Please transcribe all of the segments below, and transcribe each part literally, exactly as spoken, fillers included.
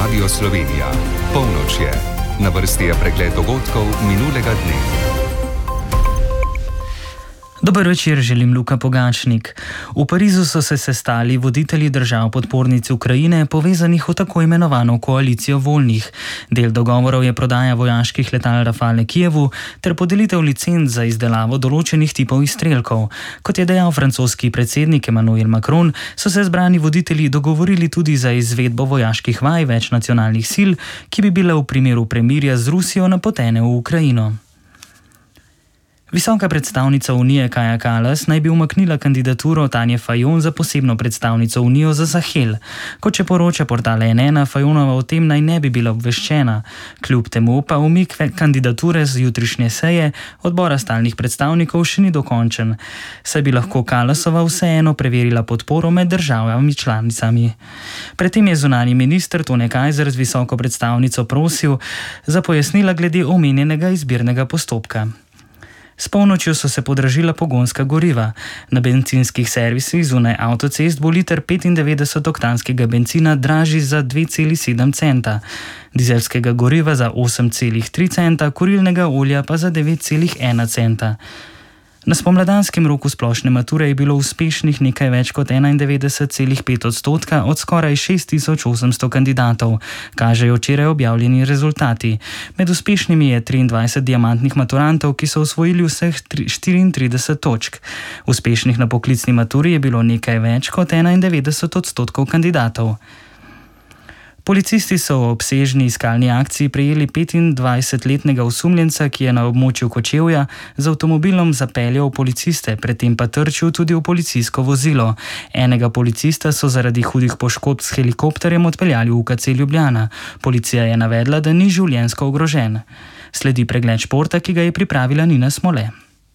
Radio Slovenija. Polnoč je. Na vrsti je pregled dogodkov minulega dne. Dober večer, želim Luka Pogačnik. V Parizu so se sestali voditelji držav podpornic Ukrajine, povezanih v tako imenovano koalicijo voljnih. Del dogovorov je prodaja vojaških letal Rafale Kijevu ter podelitev licenc za izdelavo določenih tipov izstrelkov. Kot je dejal francoski predsednik Emmanuel Macron, so se zbrani voditelji dogovorili tudi za izvedbo vojaških vaj več nacionalnih sil, ki bi bile v primeru premirja z Rusijo napotene v Ukrajino. Visoka predstavnica Unije Kaja Kallas naj bi umaknila kandidaturo Tanje Fajon za posebno predstavnico Unijo za Sahel. Kot še poroča portal N ena, Fajonova o tem naj ne bi bila obveščena. Kljub temu pa umik kandidature z jutrišnje seje odbora stalnih predstavnikov še ni dokončen, saj bi lahko Kallasova vseeno preverila podporo med državami članicami. Predtem je zunanji minister Tone Kajzer z visoko predstavnico prosil za pojasnila glede omenjenega izbirnega postopka. S polnočjo so se podražila pogonska goriva. Na bencinskih servisih zunaj avtocest bo liter petindevetdesetoktanskega bencina dražji za dve celi sedem centa, dizelskega goriva za osem celi tri centa, kurilnega olja pa za devet celi ena centa. Na spomladanskem roku splošne mature je bilo uspešnih nekaj več kot enaindevetdeset cela pet odstotka od skoraj šest tisoč osemsto kandidatov, kažejo včeraj objavljeni rezultati. Med uspešnimi je triindvajset diamantnih maturantov, ki so osvojili vseh štiriintrideset točk. Uspešnih na poklicni maturi je bilo nekaj več kot enaindevetdeset odstotkov kandidatov. Policisti so v obsežni iskalni akciji prijeli petindvajsetletnega osumljenca, ki je na območju Kočevja z avtomobilom zapeljal policiste, predtem pa trčil tudi v policijsko vozilo. Enega policista so zaradi hudih poškodb s helikopterjem odpeljali v U K C Ljubljana. Policija je navedla, da ni življenjsko ogrožen. Sledi pregled športa, ki ga je pripravila Nina Smole.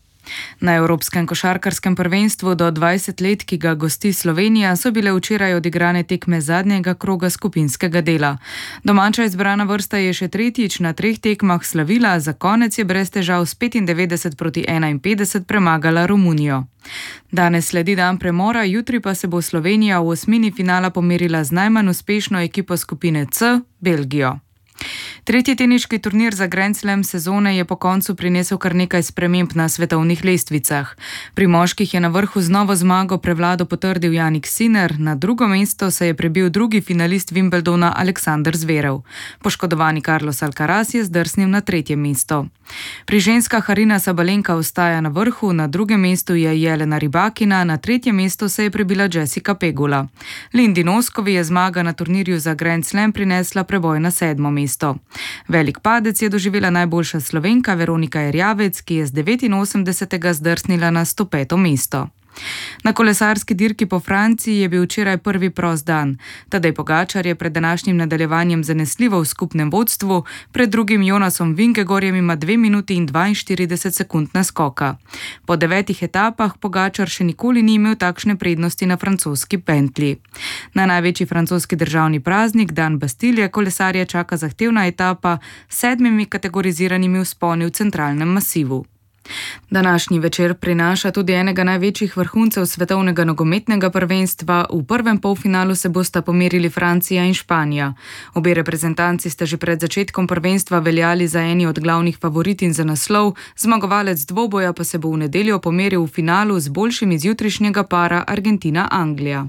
Na Evropskem košarkarskem prvenstvu do dvajset let, ki ga gosti Slovenija, so bile včeraj odigrane tekme zadnjega kroga skupinskega dela. Domača izbrana vrsta je še tretjič na treh tekmah slavila, za konec je brez težav s petindevetdeset proti enainpetdeset premagala Romunijo. Danes sledi dan premora, jutri pa se bo Slovenija v osmini finala pomerila z najmanj uspešno ekipo skupine C, Belgijo. Tretji teniški turnir za Grand Slam sezone je po koncu prinesel kar nekaj sprememb na svetovnih lestvicah. Pri moških je na vrhu z novo zmago prevlado potrdil Jannik Sinner, na drugo mesto se je prebil drugi finalist Wimbledona Aleksander Zverev. Poškodovani Carlos Alcaraz je zdrsnil na tretje mesto. Pri ženskah Aryna Sabalenka ostaja na vrhu, na drugem mestu je Jelena Rybakina, na tretjem mestu se je prebila Jessica Pegula. Lindy Noskovi je zmaga na turnirju za Grand Slam prinesla preboj na sedmo mesto. Velik padec je doživela najboljša Slovenka Veronika Erjavec, ki je z devetinosemdesetega zdrsnila na sto peto mesto. Na kolesarski dirki po Franciji je bil včeraj prvi prost dan. Tadej Pogačar je pred današnjim nadaljevanjem zanesljivo v skupnem vodstvu, pred drugim Jonasom Vingegaardom ima dve minuti in dvainštirideset sekund naskoka. Po devetih etapah Pogačar še nikoli ni imel takšne prednosti na francoski pentlji. Na največji francoski državni praznik, dan Bastilje, kolesarje čaka zahtevna etapa s sedmimi kategoriziranimi vzponi v centralnem masivu. Današnji večer prinaša tudi enega največjih vrhuncev svetovnega nogometnega prvenstva. V prvem polfinalu se bosta pomerili Francija in Španija. Obe reprezentanci sta že pred začetkom prvenstva veljali za eni od glavnih favoritinj za naslov, zmagovalec dvoboja pa se bo v nedeljo pomeril v finalu z boljšim iz jutrišnjega para Argentina-Anglija.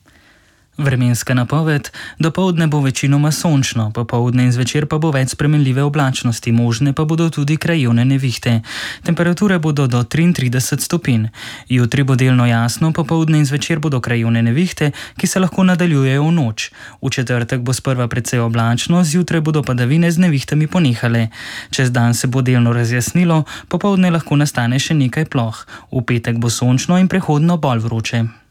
Vremenska napoved: dopoldne bo večinoma sončno, popoldne in zvečer pa bo več spremenljive oblačnosti, možne pa bodo tudi krajevne nevihte. Temperature bodo do triintrideset stopinj. Jutri bo delno jasno, popoldne in zvečer bodo krajevne nevihte, ki se lahko nadaljujejo v noč. V četrtek bo sprva precej oblačno, zjutraj bodo padavine z nevihtami ponehale. Čez dan se bo delno razjasnilo, popoldne lahko nastane še nekaj ploh. V petek bo sončno in prehodno bolj vroče.